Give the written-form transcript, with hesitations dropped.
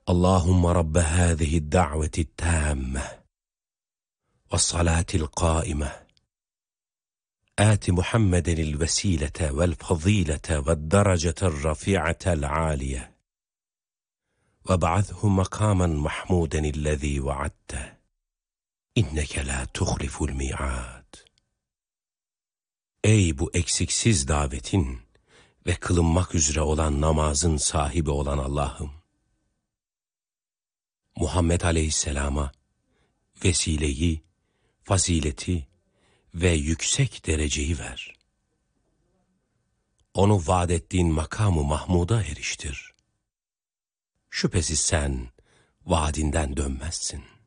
Allahümme Rabbe hâzihi da'veti tâmme ve salâtil qâime آت محمدا الوسيلة والفضيلة والدرجة الرفيعة العالية وابعثه مقاما محمودا الذي وعدته إنك لا تخلف الميعاد. Ey bu eksiksiz davetin ve kılınmak üzere olan namazın sahibi olan Allah'ım! Muhammed Aleyhisselam'a vesileyi, fazileti ve yüksek dereceyi ver. Onu vaad ettiğin makamı Mahmud'a eriştir. Şüphesiz sen vaadinden dönmezsin.